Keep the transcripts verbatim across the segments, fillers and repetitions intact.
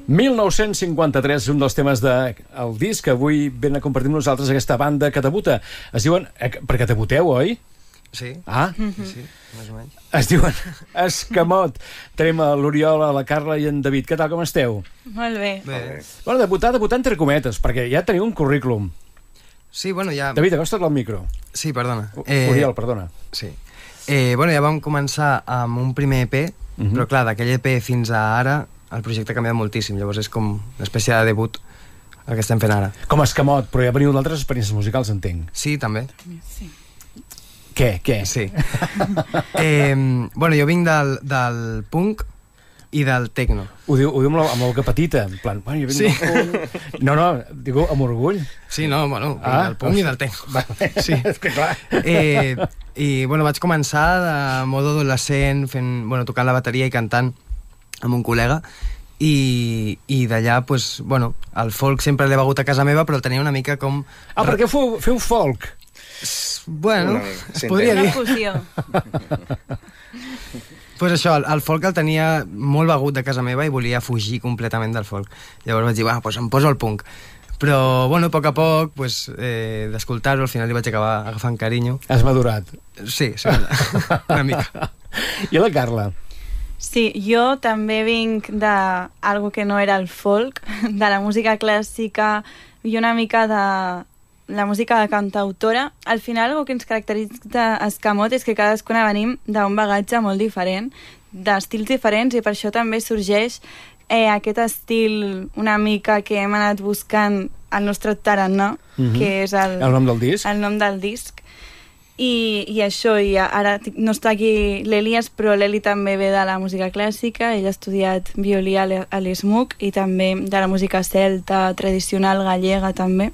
mil nou-cents cinquanta-tres, un dels temes del disc que avui ven a compartir amb nosaltres aquesta banda que debuta. Es diuen... Perquè debuteu, oi? Sí. Ah? Sí, sí, més o menys. Es diuen Escamot. Tenim l'Oriol, la Carla i en David. Què tal, com esteu? Molt bé. Bé. Bueno, debutar, debutar entre cometes, perquè ja teniu un currículum. Sí, bueno, ja... David, acosta't al micro. Sí, perdona. Eh... Oriol, perdona. Sí. Eh, bueno, ja vam començar amb un primer E P, uh-huh. però clar, d'aquell E P fins a ara el projecte ha canviat moltíssim, llavors és com una espècie de debut el que estem fent ara. Com a Escamot, però ja veniu d'altres experiències musicals, entenc. Sí, també. Sí. Què, què? Sí. eh, bueno, jo vinc del, del punk i del techno. Ho diu, ho diu amb, la, amb l'oca petita, en plan, bueno, jo vinc Sí. del punk... No, no, diu amb orgull. Sí, no, bueno, vinc Ah, del punk o i del techno. Vale. Sí. És que clar. Eh, I, bueno, vaig començar de modo adolescent, fent, bueno, tocant la bateria i cantant amb un col·lega, i, i d'allà, pues, bueno, el folk sempre l'he begut a casa meva, però el tenia una mica com... Ah, perquè feu, feu folk. Bueno, Una mica, es sí, podria Una dir. fusió. Pues això, el, el folk el tenia molt begut de casa meva i volia fugir completament del folk. Llavors vaig dir, va, pues em poso el punk. Però, bueno, a poc a poc, pues, eh, d'escoltar-ho, al final li vaig acabar agafant carinyo. Has madurat. Sí, sí, una mica. I la Carla? Sí, jo també vinc d'algo que no era el folk, de la música clàssica i una mica de la música de cantautora. Al final, el que ens caracteritza Escamot és que cadascuna venim d'un bagatge molt diferent, d'estils diferents, i per això també sorgeix eh, aquest estil una mica que hem anat buscant el nostre tarannà, Mhm. que és el, El nom del disc? el nom del disc. I, i això, i ara no està aquí l'Elias, però l'Eli també ve de la música clàssica, ell ha estudiat violí a l'E- a l'E S M U C i també de la música celta, tradicional, gallega també.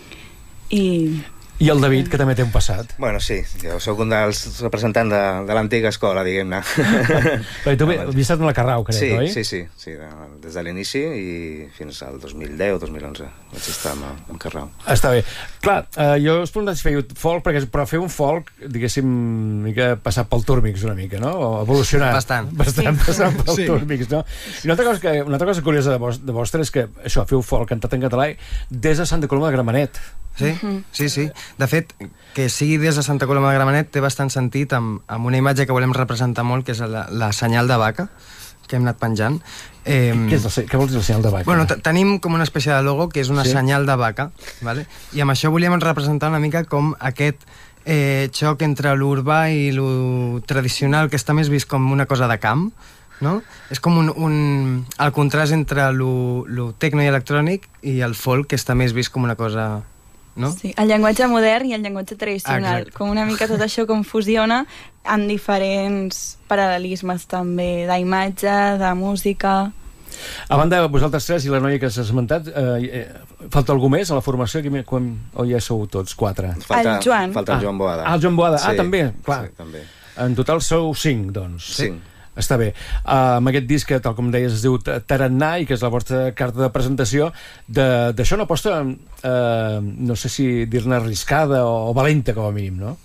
I... I el David, que també té un passat. Bueno, sí, jo sóc un dels representants de, de l'antiga escola, diguem-ne. Perquè tu havies estat en la Carrau, crec, Sí, oi? sí, sí, sí, de, des de l'inici i fins al dos mil deu, dos mil onze vaig estar amb, amb Carrau. Està bé. Clar, eh, jo us preguntat si fèieu folk, perquè, però fer un folk, diguéssim, una mica passat pel Túrmix una mica, no? O evolucionar. Bastant. Bastant Sí. passat pel Sí. Túrmix, no? I una altra cosa, que, una altra cosa curiosa de, vos, de vostre és que, això, feu folk cantat en català des de Santa Coloma de Gramenet. Sí, sí, sí. De fet, que sigui des de Santa Coloma de Gramenet té bastant sentit amb, amb una imatge que volem representar molt, que és la, la senyal de vaca, que hem anat penjant. Eh, Què, és el, se- què vols dir el senyal de vaca? Bueno, t- tenim com una espècie de logo que és una Sí. sí. senyal de vaca, vale? I amb això volíem representar una mica com aquest eh, xoc entre l'urbà i lo tradicional, que està més vist com una cosa de camp, no? És com un, un, el contrast entre lo, lo tecno i electrònic i el folk, que està més vist com una cosa... No? Sí, el llenguatge modern i el llenguatge tradicional. Exacte. Com una mica tot això com fusiona en diferents paral·lelismes també, d'imatge, de música... A banda de vosaltres tres i la noia que s'ha esmentat, eh, eh, falta algú més a la formació? Qui, quan, o ja sou tots, quatre? Falta, El Joan. Falta el Ah. Joan Boada. Ah, el Joan Boada. Ah, Sí, també, clar. Sí, també. En total sou cinc, doncs. Sí. Està bé. Uh, amb aquest disc, que, tal com deies, es diu Tarannà, i que és la vostra carta de presentació, de- d'això una aposta, uh, no sé si dir-ne arriscada o, o valenta, com a mínim, no?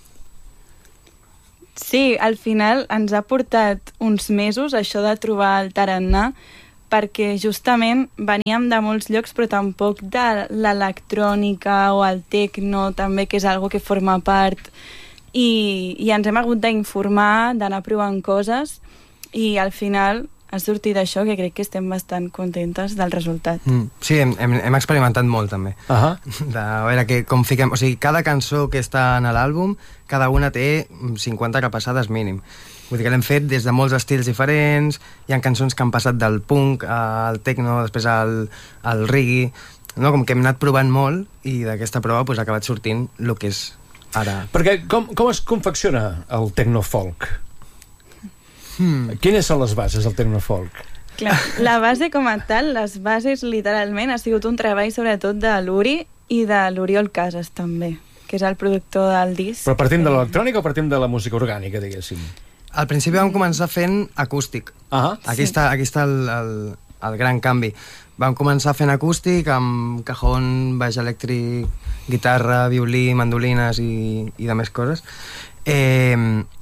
Sí, al final ens ha portat uns mesos això de trobar el tarannà, perquè justament veníem de molts llocs, però tampoc de l'electrònica o el tecno, també, que és algo que forma part, i, i ens hem hagut d'informar, d'anar provant coses, i al final ha sortit això, que crec que estem bastant contentes del resultat. Mm. Sí, hem, hem, hem experimentat molt, també. Uh -huh. De, a veure que, com fiquem... O sigui, cada cançó que està en l'àlbum, cada una té cinquanta repassades mínim. Vull dir que l'hem fet des de molts estils diferents, hi ha cançons que han passat del punk al techno, després al, al reggae, no? Com que hem anat provant molt, i d'aquesta prova pues, ha acabat sortint el que és ara. Perquè com, com es confecciona el tecnofolk? Hmm. Quines són les bases del tecnofolk? Clar, la base com a tal, les bases literalment ha sigut un treball sobretot de l'Uri i de l'Oriol Casas també, que és el productor del disc. Però partim de l'electrònica o partim de la música orgànica, diguéssim? Al principi vam començar fent acústic. Ah, Aquí està, aquí està el, el, el gran canvi. Vam començar fent acústic amb cajón, baix elèctric, guitarra, violí, mandolines i, i de més coses. Eh,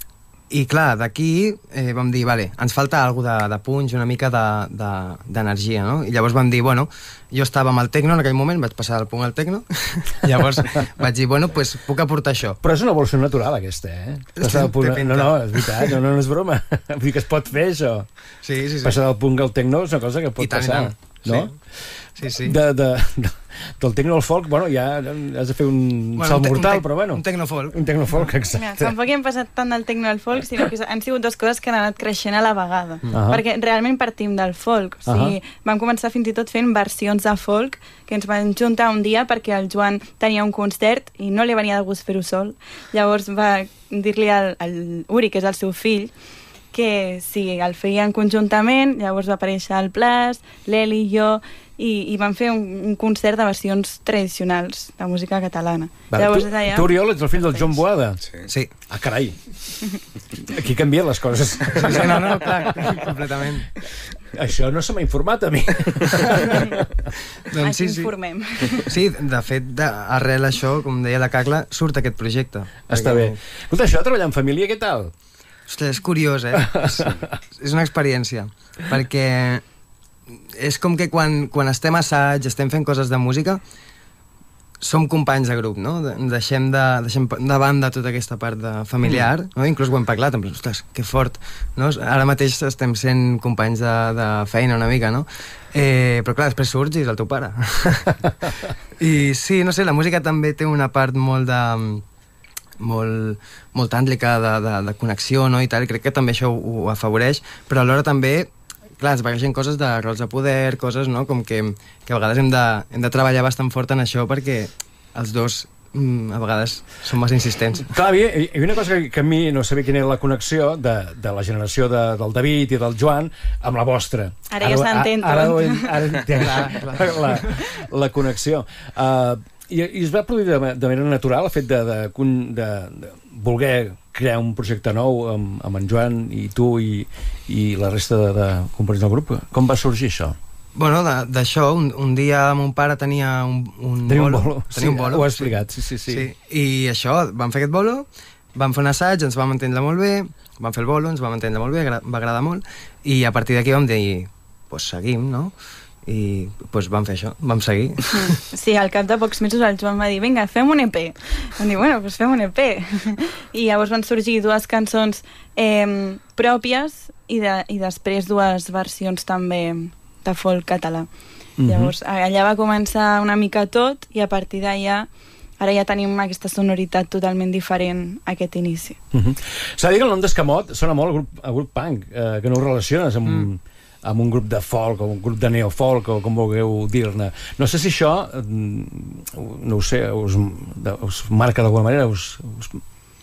I clar, d'aquí eh, vam dir, vale, ens falta alguna de, de punx, una mica d'energia, de, de, no? I llavors vam dir, bueno, jo estava amb el tecno en aquell moment, vaig passar del punk al tecno, llavors vaig dir, bueno, pues puc aportar això. Però és una evolució natural, aquesta, eh? Passar del punk... No, no, és veritat, no, no, no és broma. Vull dir que es pot fer, això. Sí, sí, sí. Passar del punk al tecno és una cosa que pot I tant, passar, i tant. no? Sí. Sí, sí. De, de, de, del tecno al folk, bueno, ja has de fer un bueno, salt mortal, un però bueno. Un tecnofolk. Un tecnofolk, exacte. Mira, tampoc hi hem passat tant del tecno al folk, sinó que han sigut dues coses que han anat creixent a la vegada. Uh -huh. Perquè realment partim del folk. O sigui, uh -huh. vam començar fins i tot fent versions de folk que ens van juntar un dia perquè el Joan tenia un concert i no li venia de gust fer-ho sol. Llavors va dir-li al, al Uri, que és el seu fill, que sí, el feien conjuntament, llavors va aparèixer el Plas, l'Eli i jo, i, i van fer un, un concert de versions tradicionals de música catalana. Vale, llavors, tu, allà... tu, Oriol, ets el fill del John Boada? Sí. Sí. Ah, carai. Aquí canvien les coses. Sí, sí, no, no, clar, completament. Això no se m'ha informat a mi. Doncs Aquí sí, sí. informem. Sí, de fet, de, arrel això, com deia la Cacla, surt aquest projecte. Està perquè... bé. Escolta, això de treballar en família, què tal? Ostres, és curiós, eh? és, és una experiència, perquè és com que quan, quan estem a assaig, estem fent coses de música, som companys de grup, no? De, deixem, de, deixem de banda tota aquesta part de familiar, mm. no? Inclús ho hem parlat, en plan, ostres, que fort, no? Ara mateix estem sent companys de, de feina una mica, no? Eh, però clar, després surts i és el teu pare. I sí, no sé, la música també té una part molt de... molt, molt tàntrica de, de, de connexió, no? I tal, crec que també això ho, ho afavoreix, però alhora també clar, es barregen coses de rols de poder, coses, no?, com que, que a vegades hem de, hem de treballar bastant fort en això perquè els dos mm, a vegades són massa insistents. Clar, hi ha, hi ha una cosa que, que a mi no sabia quina era la connexió de, de la generació de, del David i del Joan amb la vostra. Ara ja s'entén tot. Ara, ara, ara entenc la, la connexió. Uh, i, I es va produir de, de manera natural el fet de, de, de, de voler crear un projecte nou amb, amb en Joan i tu i, i la resta de, de components del grup. Com va sorgir això? Bueno, d'això, un, un dia mon pare tenia un, un tenia bolo. Un bolo. Tenia sí, un bolo. Ho ha explicat, sí, sí, sí. sí. I això, vam fer aquest bolo, vam fer un assaig, ens vam entendre molt bé, vam fer el bolo, ens vam entendre molt bé, va agradar molt, i a partir d'aquí vam dir, pues seguim, no? I pues vam fer això, vam seguir. Sí, al cap de pocs mesos el Joan va dir, vinga, fem un E P. Vam dir, bueno, pues fem un E P. I llavors van sorgir dues cançons eh, pròpies i, de, i després dues versions també de folk català. Mm-hmm. Llavors allà va començar una mica tot i a partir d'allà ara ja tenim aquesta sonoritat totalment diferent a aquest inici. Mm-hmm. S'ha de dir que el nom d'Escamot sona molt al grup, al grup punk, eh, que no ho relaciones amb... Mm. amb un grup de folk o un grup de neofolk o com vulgueu dir-ne. No sé si això, no ho sé, us, us marca d'alguna manera, us... us...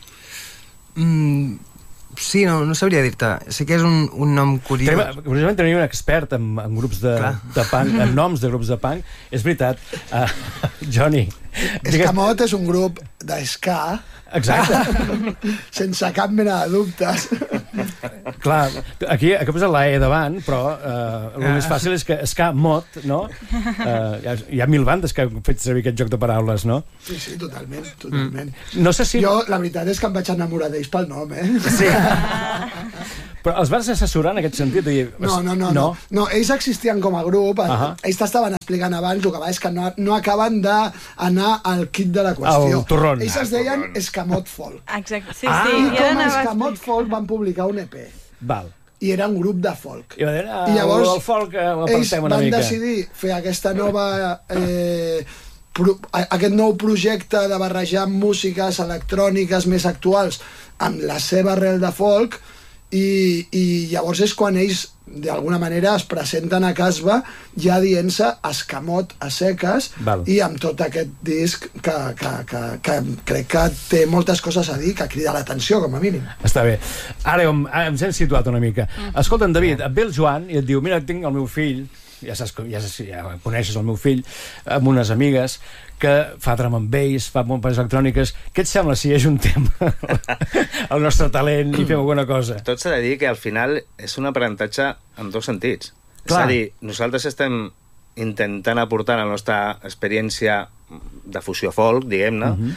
Mm, sí, no, no sabria dir-te. Sí que és un, un nom curiós. Tenim, curiosament tenim un expert en, en grups de, de punk, en noms de grups de punk. És veritat. Uh, Johnny. Escamot és un grup d'esca. Exacte. Sense cap mena de dubtes. Clar, aquí ha posat la E davant, però eh, el més fàcil és que Escamot, no? Eh, hi, ha, hi ha mil bandes que han fet servir aquest joc de paraules, no? Sí, sí, totalment, totalment. Mm. No sé si... Jo, la veritat és que em vaig enamorar d'ells pel nom, eh? Sí. Però els vas assessorar en aquest sentit? De dir, no, no, no, no, no. No, ells existien com a grup, uh -huh. ells t'estaven explicant abans, el que va és que no, no acaben d'anar al kit de la qüestió. El torrón. Ells es deien Escamot Folk. Exacte, sí, ah, sí. I com a anava... Escamot Folk van publicar un E P. Val. I era un grup de folk. I, va dir, ah, I llavors el folk eh, ells una van mica. decidir fer aquesta nova... Eh, pro, aquest nou projecte de barrejar músiques electròniques més actuals amb la seva arrel de folk i, i llavors és quan ells d'alguna manera es presenten a Casba ja dient-se Escamot a seques. Val. I amb tot aquest disc que, que, que, que crec que té moltes coses a dir, que crida l'atenció com a mínim. Està bé. Ara hem, ens hem situat una mica. Escolta'm, David, et ve el Joan i et diu, mira, tinc el meu fill, ja saps, ja, ja coneixes el meu fill, amb unes amigues que fa drum and bass, fa bombes electròniques. Què et sembla si ajuntem el nostre talent i fem alguna cosa? Tot s'ha de dir que al final és un aprenentatge en dos sentits. Clar. És a dir, nosaltres estem intentant aportar la nostra experiència de fusió folk, diguem-ne, uh-huh.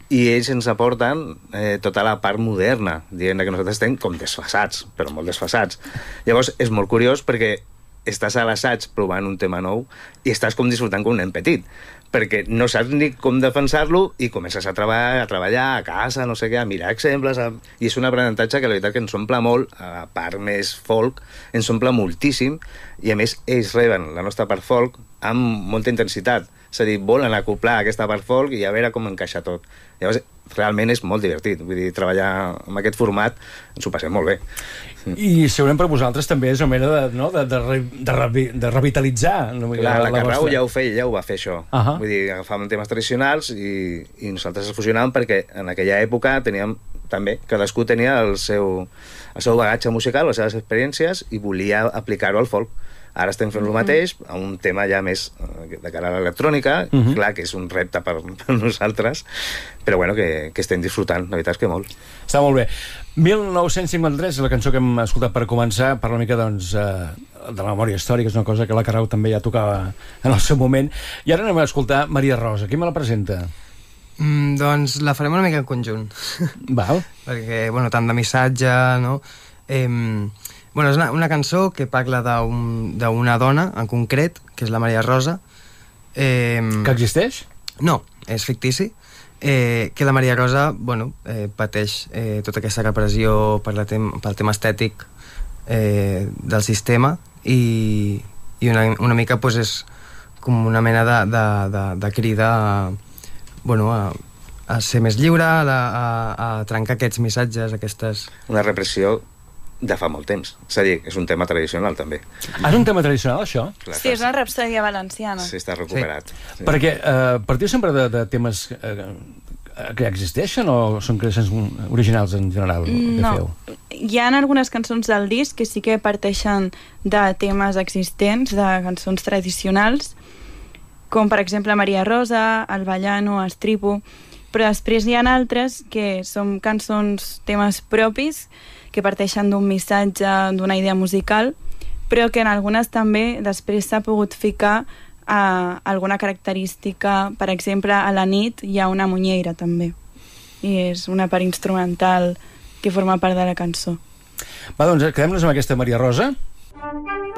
i ells ens aporten eh, tota la part moderna, dient que nosaltres estem com desfasats, però molt desfasats. Llavors és molt curiós perquè estàs a l'assaig provant un tema nou i estàs com disfrutant com un nen petit, perquè no saps ni com defensar-lo i comences a treballar, a treballar a casa, no sé què, a mirar exemples, a... i és un aprenentatge que la veritat que ens omple molt, a la part més folk, ens omple moltíssim, i a més ells reben la nostra part folk amb molta intensitat, és a dir, volen acoplar aquesta part folk i a veure com encaixa tot. Llavors, realment és molt divertit, vull dir, treballar amb aquest format ens ho passem molt bé. I segurament per vosaltres també és una manera de, no? de, de, de, revi, de revitalitzar. No? Clar, la, la Carrau vostra... ja ho feia, ja ho va fer això. Uh -huh. Vull dir, agafàvem temes tradicionals i, i nosaltres els fusionàvem perquè en aquella època teníem també, cadascú tenia el seu, el seu bagatge musical, les seves experiències i volia aplicar-ho al folk. Ara estem fent el mateix, amb un tema ja més de cara a l'electrònica, uh -huh. clar que és un repte per, per nosaltres, però bueno, que, que estem disfrutant, la veritat és que molt. Està molt bé. mil nou-cents cinquanta-tres és la cançó que hem escoltat per començar, parla una mica doncs, de la memòria històrica, és una cosa que la Carrau també ja tocava en el seu moment, i ara anem a escoltar Maria Rosa. Qui me la presenta? Mm, doncs la farem una mica en conjunt. Val. Perquè, bueno, tant de missatge, no? Eh, bueno, és una, una cançó que parla d'una un, dona en concret, que és la Maria Rosa. Eh, que existeix? No, és fictici. Eh, que la Maria Rosa, bueno, eh, pateix eh, tota aquesta repressió per la tem pel tema estètic eh, del sistema i, i una, una mica pues, és com una mena de, de, de, de crida a, bueno, a, a ser més lliure, a, a, a trencar aquests missatges, aquestes... Una repressió de fa molt temps. És a dir, és un tema tradicional, també. Ah, és un tema tradicional, això? Clar, sí, és una rapsòdia valenciana. Sí, està recuperat. Sí. Sí. Perquè eh, partiu sempre de, de temes eh, que existeixen o són creacions originals en general? No, feu? Hi ha algunes cançons del disc que sí que parteixen de temes existents, de cançons tradicionals, com per exemple Maria Rosa, El Ballano, Estripo, però després hi ha altres que són cançons, temes propis, que parteixen d'un missatge, d'una idea musical, però que en algunes també després s'ha pogut ficar a alguna característica. Per exemple, a la nit hi ha una munyeira també, i és una part instrumental que forma part de la cançó. Va, doncs quedem-nos amb aquesta Maria Rosa.